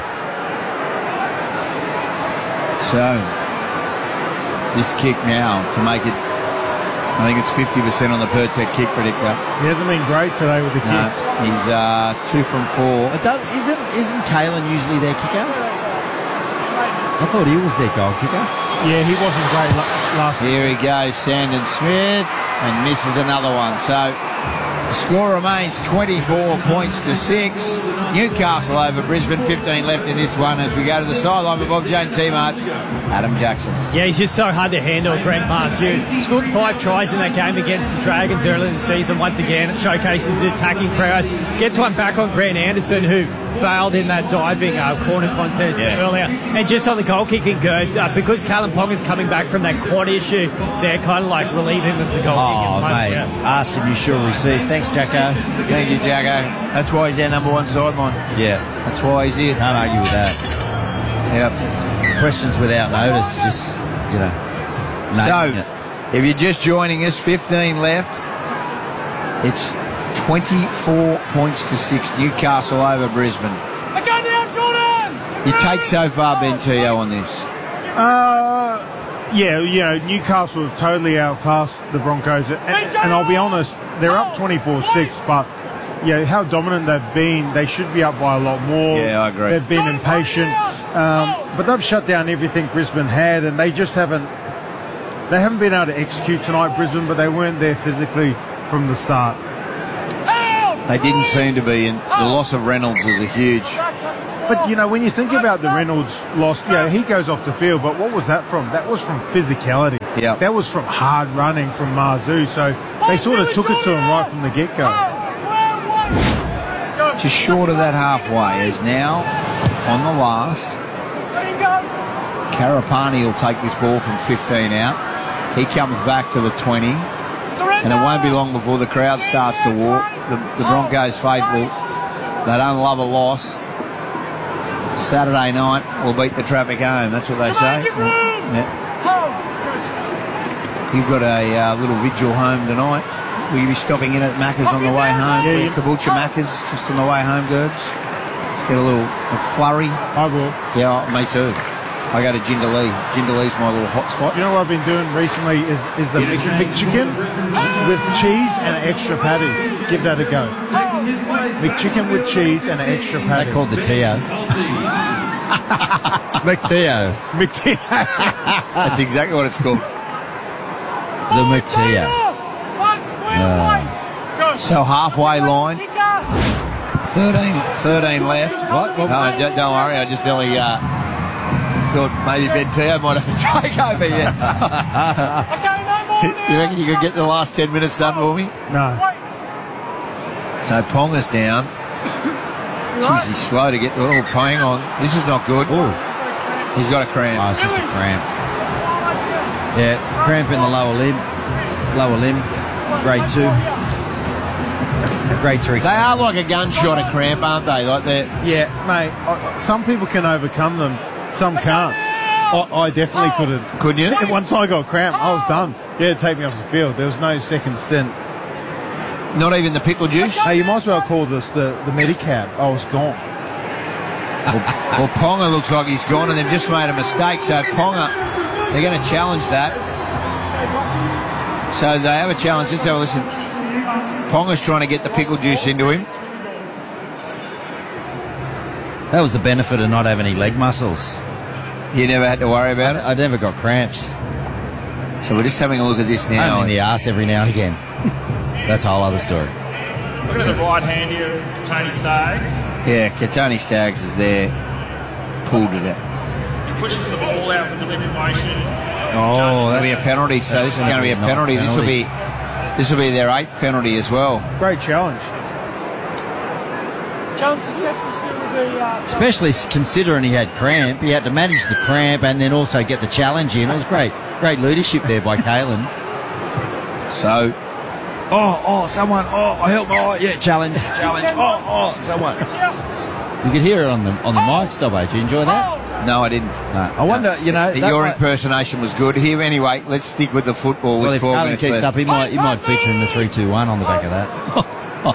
So, this kick now to make it, I think it's fifty percent on the Pertec kick predictor. He hasn't been great today with the No, kicks. he's uh, two from four. It does, isn't isn't Kalen usually their kicker? I thought he was their goal kicker. Yeah, he wasn't great la- last Here he goes, Sandon Smith, and misses another one. So the score remains twenty-four points to six. Newcastle over Brisbane, fifteen left in this one as we go to the sideline with Bob Jane teammates. Adam Jackson. Yeah, he's just so hard to handle, Grant Marzu. Scored five tries in that game against the Dragons earlier in the season. Once again, it showcases his attacking prowess. Gets one back on Grant Anderson, who failed in that diving uh, corner contest Yeah. earlier. And just on the goal kicking, Gerds, uh, because Callum Ponga's coming back from that quad issue, they're kind of like relieve him of the goal kicking. Oh, mate. Ask him, you sure receive. Thanks, Jacko. Thank you, Jacko. That's why he's our number one sideline. Yeah. That's why he's here. Can't argue with that. Yep. Questions without notice, just, you know. So, naming it. If you're just joining us, fifteen left. It's twenty-four points to six. Newcastle over Brisbane. I go down, Jordan! You take so far, Ben Teo, on this? Uh, yeah, you know, Newcastle have totally outclassed the Broncos. And, and I'll be honest, they're up twenty-four six, but yeah, how dominant they've been, they should be up by a lot more. Yeah, I agree. They've been impatient. Um, but they've shut down everything Brisbane had, and they just haven't, they haven't been able to execute tonight, Brisbane, but they weren't there physically from the start. They didn't seem to be, and the loss of Reynolds was a huge... But, you know, when you think about the Reynolds loss, you know, he goes off the field, but what was that from? That was from physicality. Yeah. That was from hard running from Marzu, so they sort of took it to him right from the get-go. Just short of that halfway is now on the last. Karapani will take this ball from fifteen out. He comes back to the twenty. And it won't be long before the crowd starts to walk. The, the Broncos faithful, they don't love a loss. Saturday night will beat the traffic home. That's what they say. Yeah. You've got a uh, little vigil home tonight. Will you be stopping in at Macca's on the way home? Yeah, yeah. Caboolture Macca's just on the way home, Gerds. Let's get a little McFlurry. I will. Yeah, me too. I go to Jindalee. Jindalee my little hot spot. You know what I've been doing recently is, is the Mc, McChicken with cheese and an extra patty. Give that a go. McChicken with cheese and an extra patty. They called the Teo. McTeo. McTeo. That's exactly what it's called. The McTeo. Uh, so halfway line. thirteen, thirteen left. What? what no, don't, don't worry. I just only uh, thought maybe Ben Teo might have to take over yet. You reckon you could get the last ten minutes done for me? No. So Ponga's down. Jeez, he's slow to get. Oh, hang on. This is not good. Ooh. He's got a cramp. Oh, it's just a cramp. Yeah, cramp in the lower limb. Lower limb. Grade two. Grade three. They are like a gunshot of cramp, aren't they? Like they're... Yeah, mate. I, some people can overcome them. Some can't. I, I definitely couldn't. Couldn't you? Once I got cramp, I was done. Yeah, take me off the field. There was no second stint. Not even the pickle juice? Hey, you might as well call this the, the Medicab. I was gone. Well, well, Ponga looks like he's gone, and they've just made a mistake. So Ponga, they're going to challenge that. So they have a challenge. Let's have a listen. Ponga's trying to get the pickle juice into him. That was the benefit of not having any leg muscles. You never had to worry about I, it? I never got cramps. So we're just having a look at this now. Only in the arse every now and again. That's a whole other story. Look at the right hand here of Tony Staggs. Yeah, Katoni Staggs is there. Pulled it out. He pushes the ball out for deliberate motion. Oh, that'll be a penalty. So this is going to be a penalty. This will be this will be their eighth penalty as well. Great challenge. Challenge successful still with the... Uh, Especially considering he had cramp. He had to manage the cramp and then also get the challenge in. It was great. Great leadership there by Kalen. So... Oh, oh, someone. Oh, help. Oh, yeah, challenge, challenge. Oh, oh, someone. You could hear it on the on the mic, Stubbo. Did you enjoy that? No, I didn't. No. I wonder, you know... Your might, impersonation was good. Here, anyway, let's stick with the football well, with if four Kalen minutes keeps left. up, he might, he might feature in the three two one on the back of that.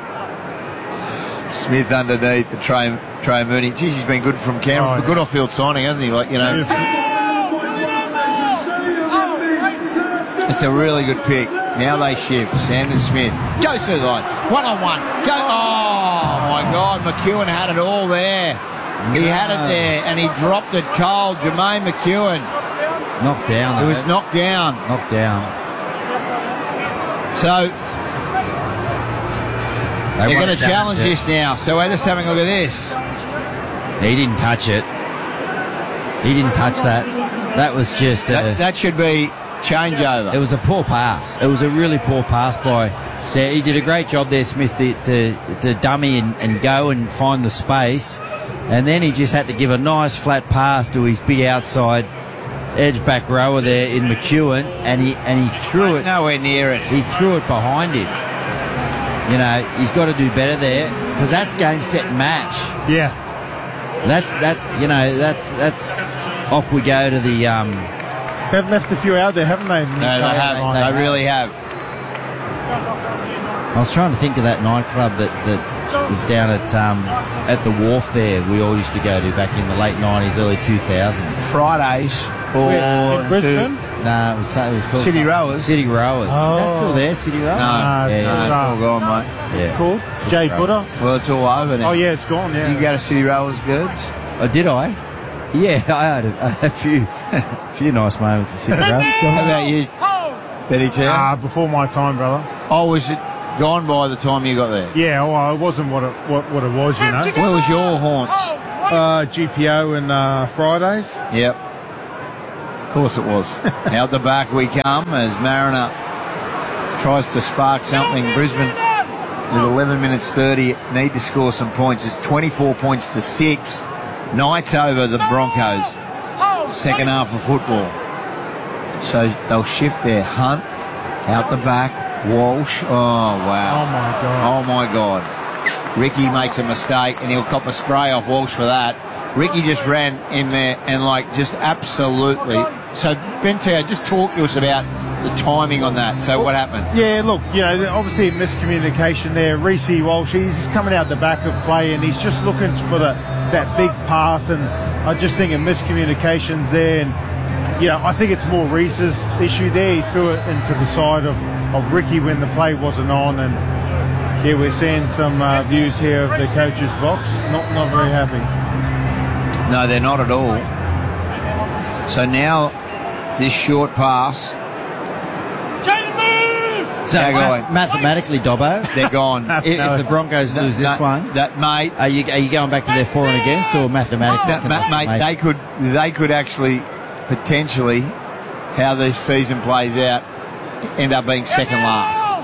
Smith underneath the Trey, Trey Mooney. Jeez, he's been good from Canberra. Oh, yeah. Good off-field signing, hasn't he? Like, you know, it's a really good pick. Now they shift. Sandon Smith goes to the line. One-on-one. Go. Oh, my God. McEwen had it all there. He had it there, and he dropped it cold. Jermaine McEwen. Knocked down. It was knocked down. Knocked down. So... They They're going to want it challenge down. this now. So we're just having a look at this. He didn't touch it. He didn't touch that. That was just... That, a, that should be changeover. It was a poor pass. It was a really poor pass by... So he did a great job there, Smith, to, to, to dummy and, and go and find the space. And then he just had to give a nice flat pass to his big outside edge back rower there in McEwen, and he and he threw it... Nowhere near it. He threw it behind him. You know, he's got to do better there because that's game, set, match. Yeah. That's that. You know, that's that's off we go to the um, They've left a few out there, haven't they? No, they have. They, they really have. I was trying to think of that nightclub that, that was down at um, at the wharf there. We all used to go to back in the late nineties, early two thousands. Fridays or in Brisbane? No, it was, it was called City Rowers. City Rowers. Oh. That's still there, City Rowers. No, yeah, no, yeah. it's all gone, mate. Yeah. Cool. Jay Gooder. Well, it's all over now. Oh, yeah, it's gone, yeah. You go to City Rowers Goods? Oh, did I? Yeah, I had a, I had a few a few nice moments at City Rowers. How about you, Betty Town? Ah, before my time, brother. Oh, was it gone by the time you got there? Yeah, well, it wasn't what it, what, what it was, you know. Where was your haunts? Uh, G P O and uh, Fridays. Yep. Of course it was. Out the back we come as Mariner tries to spark something. Brisbane with eleven minutes thirty need to score some points. It's twenty-four points to six. Knights over the Broncos. Second half of football. So they'll shift their Hunt out the back. Walsh. Oh, wow. Oh, my God. Oh, my God. Ricky makes a mistake and he'll cop a spray off Walsh for that. Ricky just ran in there and, like, just absolutely. So, Benteo, just talk to us about the timing on that. So, what happened? Yeah, look, you know, obviously miscommunication there. Reece Walsh, he's just coming out the back of play and he's just looking for the, that big pass. And I just think a miscommunication there. And, you know, I think it's more Reece's issue there. He threw it into the side of, of Ricky when the play wasn't on. And, yeah, we're seeing some uh, views here of the coach's box. Not, not very happy. No, they're not at all. So now this short pass. So ma- mathematically, Dobbo, they're gone. if, if the Broncos lose no, this one, that mate, are you are you going back to their for and against or mathematically? that, ma- mate, mate, they could they could actually potentially, how this season plays out, end up being second last.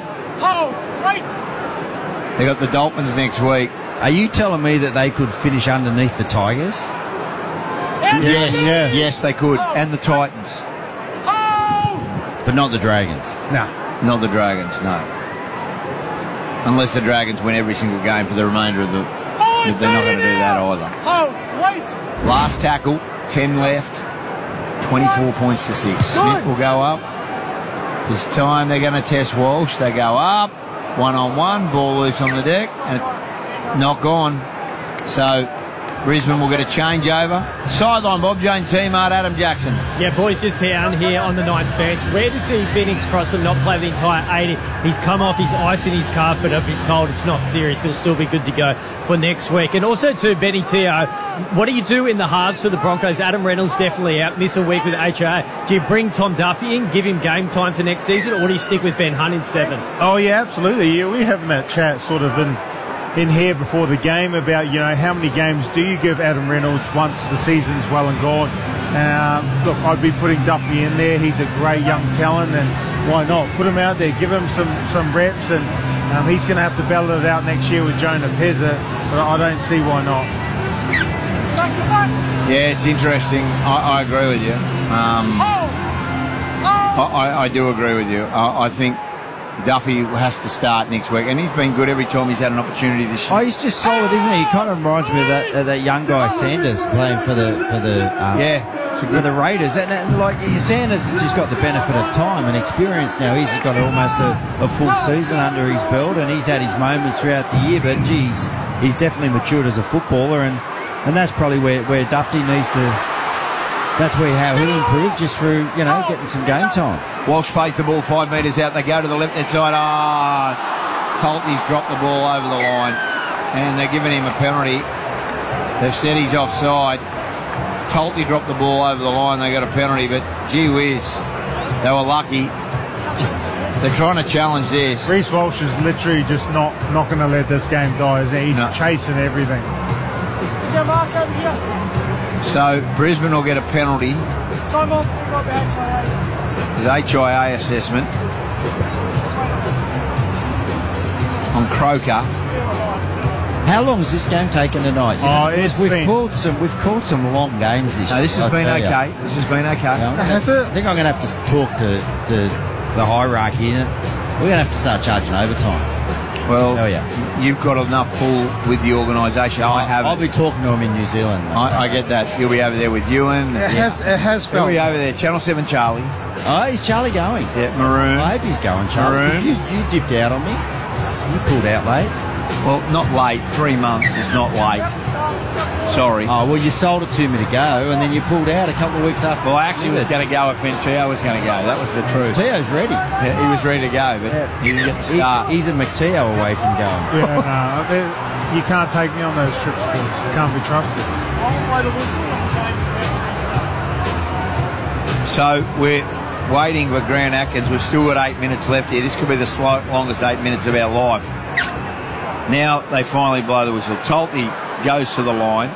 They got the Dolphins next week. Are you telling me that they could finish underneath the Tigers? Yes, Yeah. yes, they could, and the Titans. But not the Dragons. No. Not the Dragons, no. Unless the Dragons win every single game for the remainder of the. They're not going to do that either. Last tackle, ten left, twenty-four points to six. Smith will go up. This time they're going to test Walsh. They go up, one on one, ball loose on the deck, and knock on. So Brisbane will get a changeover. Sideline, Bob Jane teammate Adam Jackson. Yeah, boys, just down here on the Knights bench. Rare to see Phoenix Crossan not play the entire eighty. He's come off his ice in his calf, but I've been told it's not serious. He'll still be good to go for next week. And also, too, Benny Teo, what do you do in the halves for the Broncos? Adam Reynolds definitely out, miss a week with H A. Do you bring Tom Duffy in, give him game time for next season, or do you stick with Ben Hunt in seven? Oh, yeah, absolutely. Yeah, we're having that chat sort of in in here before the game about, you know, how many games do you give Adam Reynolds once the season's well and gone. Uh, look, I'd be putting Duffy in there. He's a great young talent, and why not? Put him out there, give him some, some reps, and um, he's going to have to battle it out next year with Jonah Pezza, but I don't see why not. Yeah, it's interesting. I, I agree with you. Um, I, I, I do agree with you. I, I think Duffy has to start next week, and he's been good every time he's had an opportunity this year. Oh, he's just solid, isn't he? He kind of reminds me of that of that young guy Sanders playing for the for the um, yeah for the Raiders. And, and like Sanders has just got the benefit of time and experience now. He's got almost a, a full season under his belt, and he's had his moments throughout the year. But geez, he's definitely matured as a footballer, and, and that's probably where where Duffy needs to. That's where how he'll improve, just through, you know, getting some game time. Walsh plays the ball five metres out. They go to the left-hand side. Ah, oh, Toltney's dropped the ball over the line, and they're giving him a penalty. They've said he's offside. Toltney dropped the ball over the line. They got a penalty, but gee whiz, they were lucky. They're trying to challenge this. Reece Walsh is literally just not, not going to let this game die. He's No. chasing everything. Is there a mark over here? So Brisbane will get a penalty. Time off. We've got the H I A assessment. His H I A assessment on Croker. How long has this game taken tonight? You Oh, know, it's we've been- called some we've called some long games this No, year. this has I been tell ya. okay. This has been okay. Yeah, I'm gonna- Has it? I think I'm going to have to talk to, to the hierarchy in it. We're going to have to start charging overtime. Well, Oh, yeah. you've got enough pull with the organisation. I haven't. I'll be talking to him in New Zealand. I, I get that. He'll be over there with Ewan. It has, it has He'll felt. be over there. Channel seven Charlie. Oh, is Charlie going? Yeah, Maroon. I hope he's going, Charlie. 'cause Maroon. You, you dipped out on me. You pulled out late. Well, not late. Three months is not late. Sorry. Oh, well, you sold it to me to go, and then you pulled out a couple of weeks after. Well, I actually was going to go if Mentio was going to go. That was the truth. Tio's ready. Yeah, he was ready to go, but he didn't get the start. He, he's a McTeo away from going. Yeah, no, they- you can't take me on those trips, boys. You can't be trusted. So we're waiting for Grant Atkins. We've still got eight minutes left here. This could be the slow, longest eight minutes of our life. Now they finally blow the whistle. Tolte goes to the line.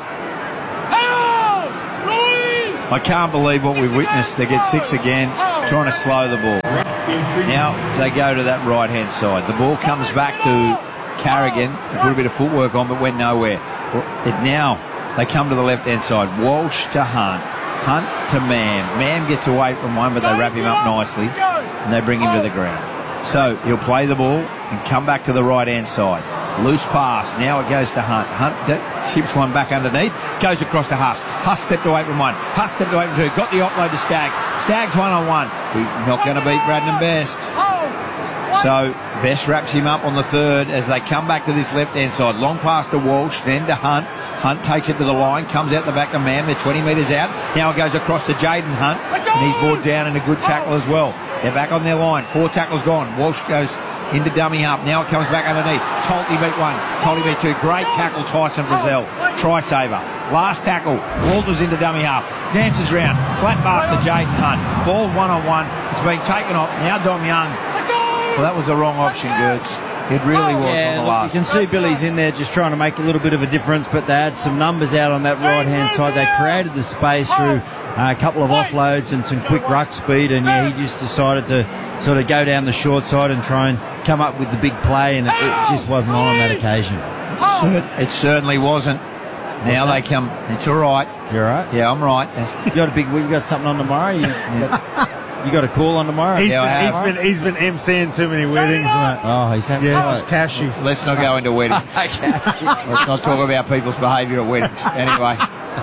I can't believe what we've witnessed. They get six again, trying to slow the ball. Now they go to that right-hand side. The ball comes back to Carrigan. They put a bit of footwork on, but went nowhere. Well, it now they come to the left-hand side. Walsh to Hunt. Hunt to Mam. Mam gets away from one, but they wrap him up nicely, and they bring him to the ground. So he'll play the ball and come back to the right-hand side. Loose pass. Now it goes to Hunt. Hunt d- chips one back underneath. Goes across to Huss. Huss stepped away from one. Huss stepped away from two. Got the offload to Staggs. Staggs one-on-one. He's not going to beat Bradman Best. So Best wraps him up on the third as they come back to this left-hand side. Long pass to Walsh, then to Hunt. Hunt takes it to the line, comes out the back to Mam. They're twenty metres out. Now it goes across to Jaden Hunt, and he's brought down in a good tackle as well. They're back on their line. Four tackles gone. Walsh goes into dummy up. Now it comes back underneath. Tolte beat one. Tolte beat two. Great tackle, Tyson Frizzell. Try saver. Last tackle. Walters into dummy up. Dances round. Flat pass to Jaden Hunt. Ball one-on-one. It's been taken off. Now Dom Young. Well, that was the wrong option, Gertz. It really was Yeah, on the look, last. you can see Billy's in there just trying to make a little bit of a difference, but they had some numbers out on that right-hand side. They created the space through uh, a couple of offloads and some quick ruck speed, and yeah, he just decided to sort of go down the short side and try and come up with the big play, and it, it just wasn't on on that occasion. It certainly wasn't. Now they come. It's all right. You're right. Yeah, I'm right. You got a big. We got something on tomorrow. You, you got a call on tomorrow. He's, Yeah, I been, have. he's been he's been emceeing too many weddings, mate. Oh, he's having Yeah, it's cashews. Let's not go into weddings. Let's not talk about people's behaviour at weddings. Anyway.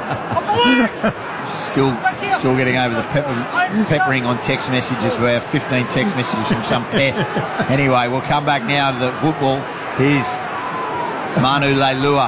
Still, still getting over the pepper, peppering on text messages. We have fifteen text messages from some pest. Anyway, we'll come back now to the football. Here's Manu Leilua.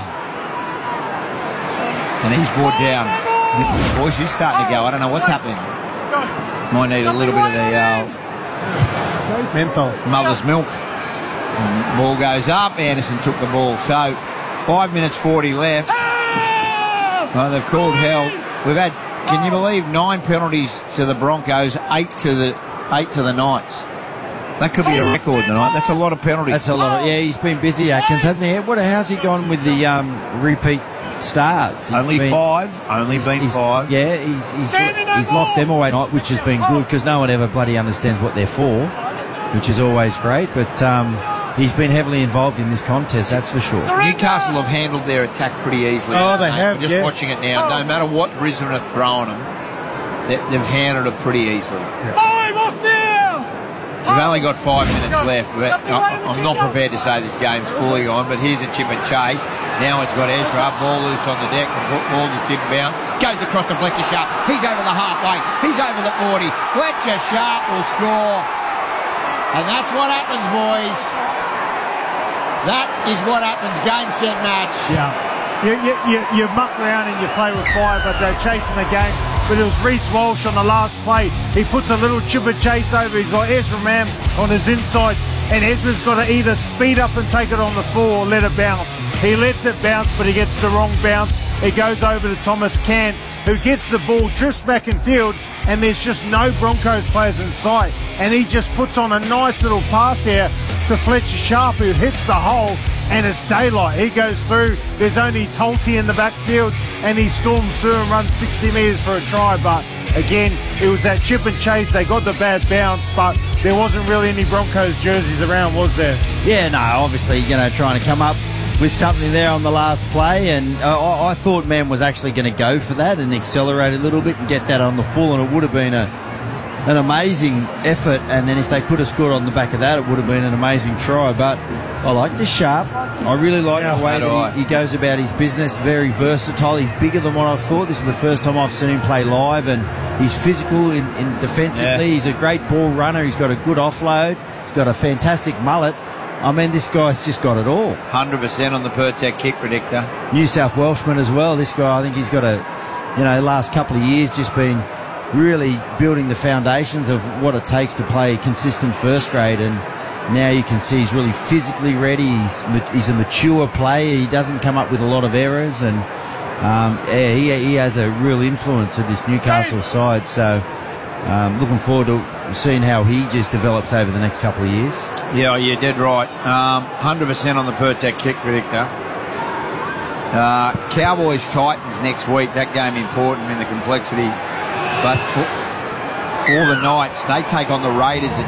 And he's brought down. Boys, he's starting to go. I don't know what's happening. Might need a little bit of the uh, Menthol. mother's milk. And ball goes up. Anderson took the ball. So, five minutes forty left. Well, they've called hell. We've had, can you believe, nine penalties to the Broncos, eight to the eight to the Knights. That could be a record tonight. That's a lot of penalties. That's a lot of. Yeah, he's been busy, Atkins, hasn't he? What? How's he gone with the um, repeat starts? He's Only been- five. Only been he's- five. Yeah, he's he's, he's locked them away, not which has been good because no one ever bloody understands what they're for, which is always great. But um, he's been heavily involved in this contest, that's for sure. Newcastle have handled their attack pretty easily. Oh, they mate. have, I'm just yeah. watching it now. No matter what Brisbane are throwing them, they, they've handled it pretty easily. We've only got five minutes left. But I- I'm not prepared to say this game's fully on, but here's a chip and chase. Now it's got Ezra. Ball loose on the deck. The ball just didn't bounce. Goes across to Fletcher Sharp. He's over the halfway. He's over the forty. Fletcher Sharp will score. And that's what happens, boys. That is what happens. Game, set, match. Yeah. You, you, you, you muck around and you play with fire, but they're chasing the game. But it was Reece Walsh on the last play. He puts a little chip and chase over. He's got Ezra Mam on his inside, and Ezra's got to either speed up and take it on the floor or let it bounce. He lets it bounce, but he gets the wrong bounce. It goes over to Thomas Cant, who gets the ball, drifts back in field, and there's just no Broncos players in sight. And he just puts on a nice little pass here to Fletcher Sharp, who hits the hole, and it's daylight. He goes through. There's only Tolte in the backfield, and he storms through and runs sixty metres for a try. But again, it was that chip and chase. They got the bad bounce, but there wasn't really any Broncos jerseys around, was there? Yeah, no, obviously, you know, trying to come up with something there on the last play, and uh, I, I thought Man was actually going to go for that and accelerate a little bit and get that on the full, and it would have been a an amazing effort, and then if they could have scored on the back of that, it would have been an amazing try. But I like this Sharp. I really like Yeah, the way so do that I. he, he goes about his business. Very versatile. He's bigger than what I thought. This is the first time I've seen him play live, and he's physical in, in defensively. Yeah. He's a great ball runner. He's got a good offload. He's got a fantastic mullet. I mean, this guy's just got it all. one hundred percent on the Pertec kick predictor. New South Welshman as well. This guy, I think he's got a, you know, last couple of years just been really building the foundations of what it takes to play consistent first grade, and now you can see he's really physically ready. He's he's a mature player. He doesn't come up with a lot of errors, and um, yeah, he, he has a real influence with this Newcastle side. So um, looking forward to seeing how he just develops over the next couple of years. Yeah, you're dead right. Um, one hundred percent on the Pertec kick predictor. Uh, Cowboys Titans next week. That game important in the complexity. But for, for the Knights, they take on the Raiders at